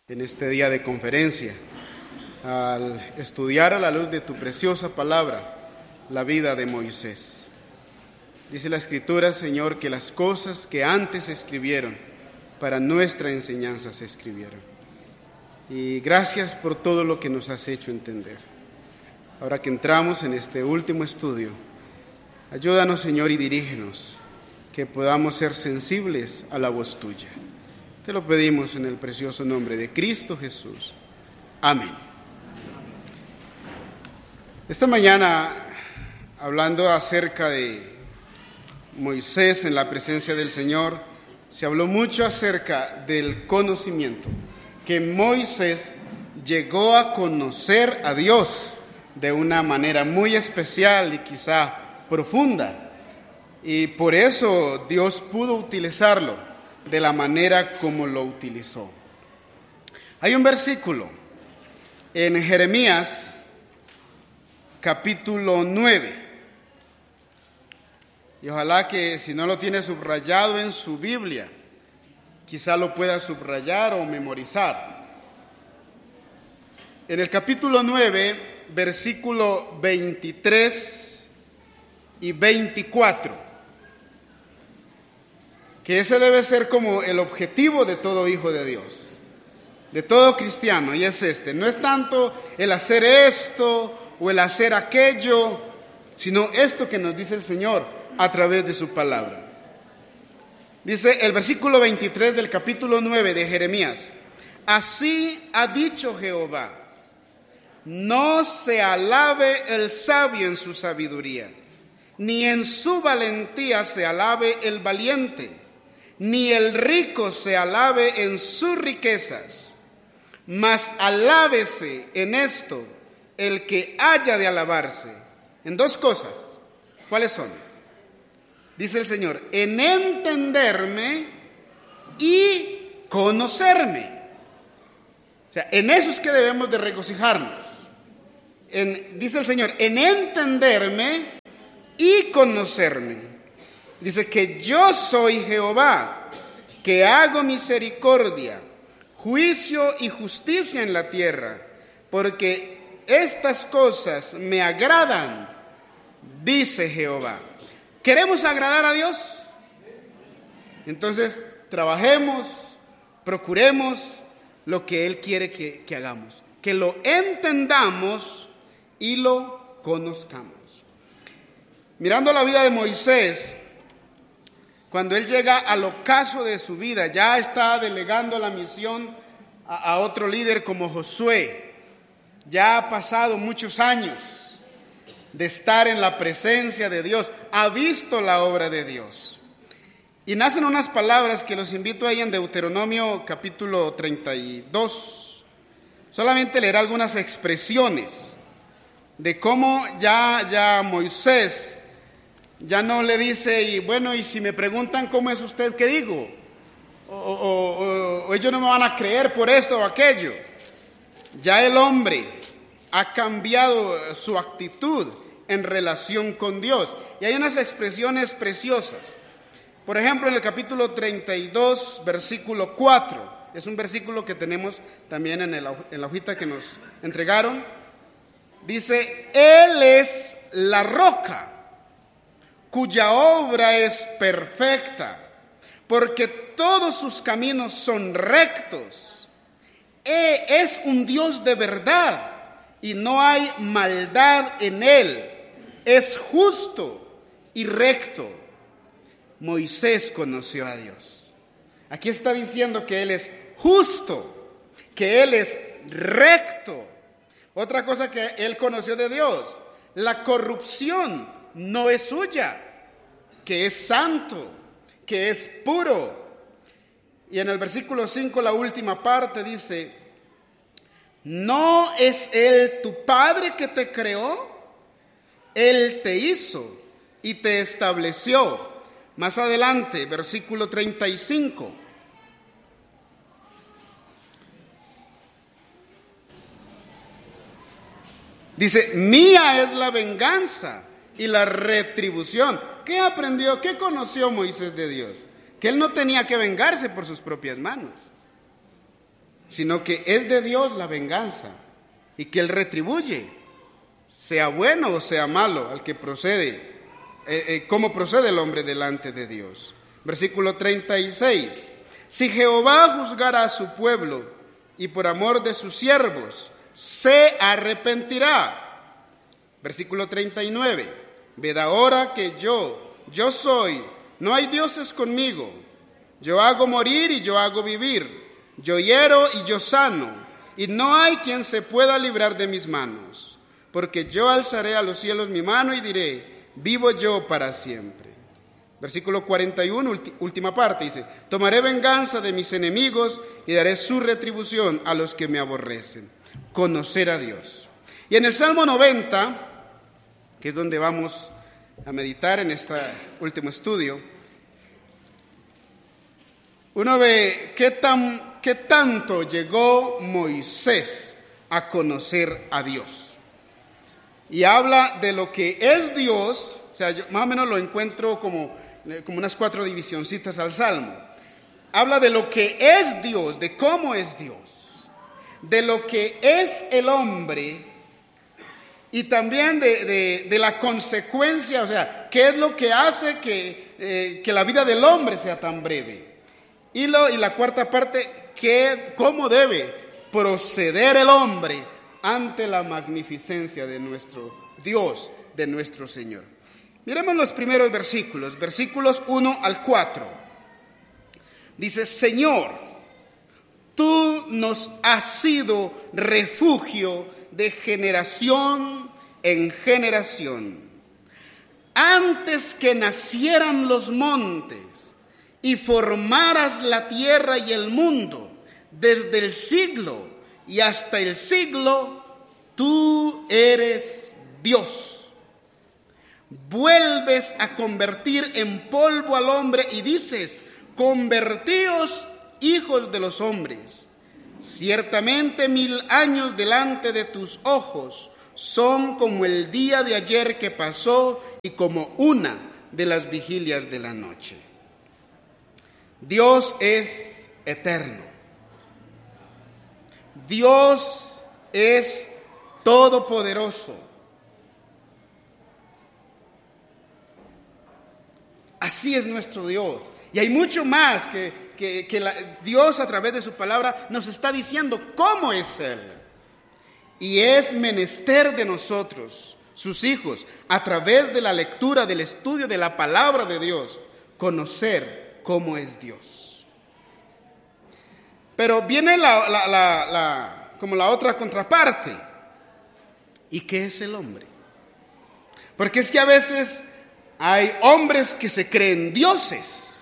en este día de conferencia, al estudiar a la luz de tu preciosa palabra la vida de Moisés. Dice la Escritura, Señor, que las cosas que antes se escribieron para nuestra enseñanza se escribieron. Y gracias por todo lo que nos has hecho entender. Ahora que entramos en este último estudio, ayúdanos, Señor, y dirígenos, que podamos ser sensibles a la voz tuya. Te lo pedimos en el precioso nombre de Cristo Jesús. Amén. Esta mañana, hablando acerca de Moisés en la presencia del Señor, se habló mucho acerca del conocimiento, que Moisés llegó a conocer a Dios de una manera muy especial y quizá profunda, y por eso Dios pudo utilizarlo de la manera como lo utilizó. Hay un versículo en Jeremías capítulo 9, y ojalá que si no lo tiene subrayado en su Biblia, quizá lo pueda subrayar o memorizar. En el capítulo 9, versículo 23 y 24, que ese debe ser como el objetivo de todo hijo de Dios, de todo cristiano, y es este: no es tanto el hacer esto o el hacer aquello, sino esto que nos dice el Señor a través de su palabra. Dice el versículo 23 del capítulo 9 de Jeremías: así ha dicho Jehová, no se alabe el sabio en su sabiduría, ni en su valentía se alabe el valiente, ni el rico se alabe en sus riquezas, mas alábese en esto el que haya de alabarse, en dos cosas. ¿Cuáles son? Dice el Señor: en entenderme y conocerme. O sea, en eso es que debemos de regocijarnos. Dice el Señor, en entenderme y conocerme. Dice que yo soy Jehová, que hago misericordia, juicio y justicia en la tierra, porque estas cosas me agradan, dice Jehová. ¿Queremos agradar a Dios? Entonces, trabajemos, procuremos lo que Él quiere que hagamos, que lo entendamos y lo conozcamos. Mirando la vida de Moisés, cuando él llega al ocaso de su vida, ya está delegando la misión a otro líder como Josué. Ya ha pasado muchos años de estar en la presencia de Dios, ha visto la obra de Dios. Y nacen unas palabras que los invito ahí en Deuteronomio capítulo 32. Solamente leer algunas expresiones de cómo ya Moisés ya no le dice, y bueno, y si me preguntan cómo es usted, ¿qué digo? O ellos no me van a creer por esto o aquello. Ya el hombre ha cambiado su actitud en relación con Dios. Y hay unas expresiones preciosas. Por ejemplo, en el capítulo 32, versículo 4, es un versículo que tenemos también en la hojita que nos entregaron. Dice, Él es la roca, cuya obra es perfecta, porque todos sus caminos son rectos. Es un Dios de verdad, y no hay maldad en Él. Es justo y recto. Moisés conoció a Dios. Aquí está diciendo que Él es justo, que Él es recto. Otra cosa que Él conoció de Dios: la corrupción no es suya, que es santo, que es puro. Y en el versículo 5, la última parte dice: ¿no es Él tu Padre que te creó? Él te hizo y te estableció. Más adelante, versículo 35. Dice, mía es la venganza y la retribución. ¿Qué aprendió? ¿Qué conoció Moisés de Dios? Que él no tenía que vengarse por sus propias manos. sino que es de Dios la venganza y que Él retribuye, sea bueno o sea malo, al que procede, cómo procede el hombre delante de Dios. Versículo 36. Si Jehová juzgara a su pueblo y por amor de sus siervos se arrepentirá. Versículo 39. Ved ahora que yo soy, no hay dioses conmigo. Yo hago morir y yo hago vivir. Yo hiero y yo sano, y no hay quien se pueda librar de mis manos. Porque yo alzaré a los cielos mi mano y diré, vivo yo para siempre. Versículo 41, última parte, dice, tomaré venganza de mis enemigos y daré su retribución a los que me aborrecen. Conocer a Dios. Y en el Salmo 90, que es donde vamos a meditar en este último estudio, uno ve qué tanto llegó Moisés a conocer a Dios. Y habla de lo que es Dios, o sea, yo más o menos lo encuentro como unas 4 divisioncitas al Salmo. Habla de lo que es Dios, de cómo es Dios, de lo que es el hombre y también de la consecuencia, o sea, qué es lo que hace que la vida del hombre sea tan breve. Y la cuarta parte, cómo debe proceder el hombre ante la magnificencia de nuestro Dios, de nuestro Señor. Miremos los primeros versículos 1 al 4. Dice, Señor, tú nos has sido refugio de generación en generación. Antes que nacieran los montes y formaras la tierra y el mundo, desde el siglo y hasta el siglo, tú eres Dios. Vuelves a convertir en polvo al hombre y dices, convertíos hijos de los hombres. Ciertamente 1000 años delante de tus ojos son como el día de ayer que pasó y como una de las vigilias de la noche. Dios es eterno. Dios es todopoderoso. Así es nuestro Dios. Y hay mucho más que Dios a través de su palabra nos está diciendo cómo es Él. Y es menester de nosotros, sus hijos, a través de la lectura, del estudio de la palabra de Dios, conocer cómo es Dios. Pero viene como la otra contraparte. ¿Y qué es el hombre? Porque es que a veces hay hombres que se creen dioses,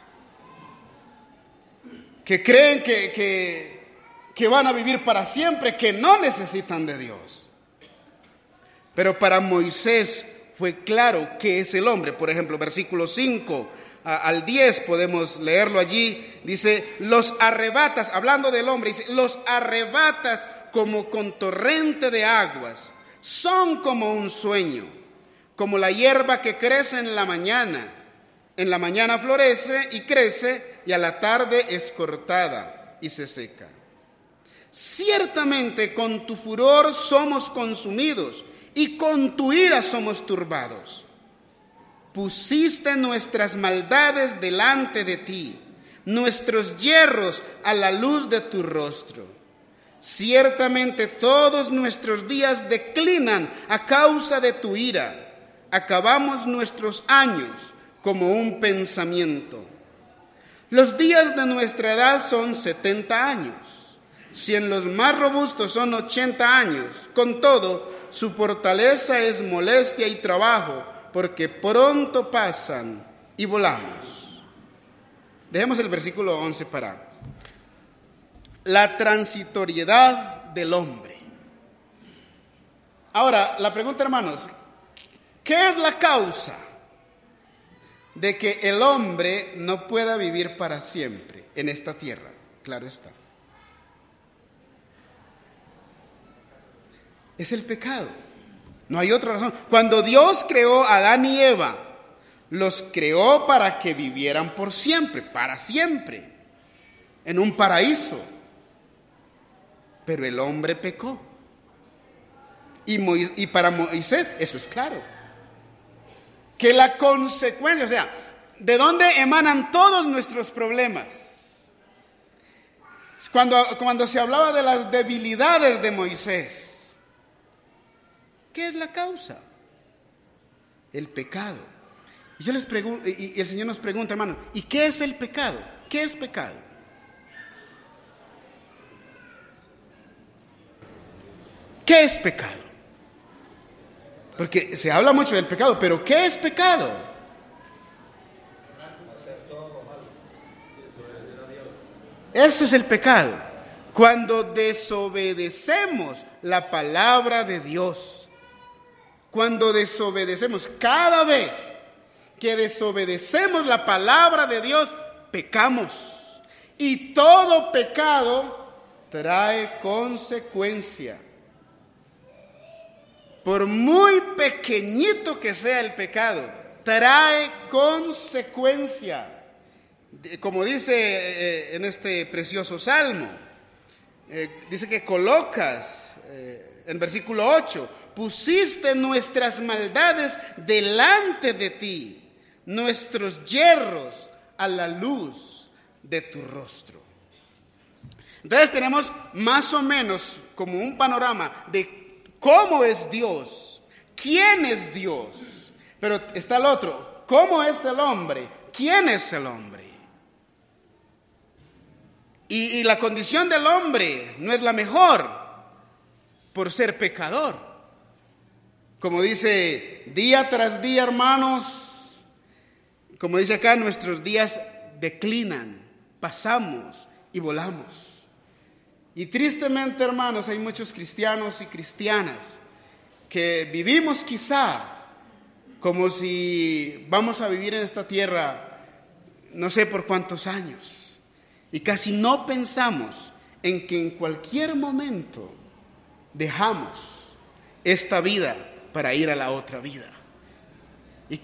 que creen que van a vivir para siempre, que no necesitan de Dios. Pero para Moisés fue claro qué es el hombre. Por ejemplo, versículos 5 al 10 podemos leerlo allí. Dice, los arrebatas, hablando del hombre, dice, los arrebatas como con torrente de aguas, son como un sueño. Como la hierba que crece en la mañana florece y crece, y a la tarde es cortada y se seca. Ciertamente con tu furor somos consumidos, y con tu ira somos turbados. Pusiste nuestras maldades delante de ti, nuestros yerros a la luz de tu rostro. Ciertamente todos nuestros días declinan a causa de tu ira. Acabamos nuestros años como un pensamiento. Los días de nuestra edad son 70 años. Si en los más robustos son 80 años, con todo, su fortaleza es molestia y trabajo, porque pronto pasan y volamos. Dejemos el versículo 11 para la transitoriedad del hombre. Ahora, la pregunta, hermanos, ¿qué es la causa de que el hombre no pueda vivir para siempre en esta tierra? Claro está. Es el pecado. No hay otra razón. Cuando Dios creó a Adán y Eva, los creó para que vivieran por siempre, para siempre, en un paraíso. pero el hombre pecó. Y para Moisés eso es claro. Que la consecuencia, o sea, ¿de dónde emanan todos nuestros problemas? Cuando se hablaba de las debilidades de Moisés, ¿qué es la causa? El pecado. Y yo les pregunto, y el Señor nos pregunta, hermano, ¿y qué es el pecado? ¿Qué es pecado? ¿Qué es pecado? Porque se habla mucho del pecado, pero ¿qué es pecado? Ese es el pecado. Cuando desobedecemos la palabra de Dios. Cuando desobedecemos, cada vez que desobedecemos la palabra de Dios, pecamos. Y todo pecado trae consecuencia. Por muy pequeñito que sea el pecado, trae consecuencia. Como dice en este precioso salmo, dice que colocas, en versículo 8, pusiste nuestras maldades delante de ti, nuestros yerros a la luz de tu rostro. Entonces tenemos más o menos como un panorama de ¿cómo es Dios? ¿Quién es Dios? Pero está el otro. ¿Cómo es el hombre? ¿Quién es el hombre? Y la condición del hombre no es la mejor por ser pecador. Como dice, día tras día, hermanos, como dice acá, nuestros días declinan, pasamos y volamos. Y tristemente, hermanos, hay muchos cristianos y cristianas que vivimos quizá como si vamos a vivir en esta tierra no sé por cuántos años. Y casi no pensamos en que en cualquier momento dejamos esta vida para ir a la otra vida.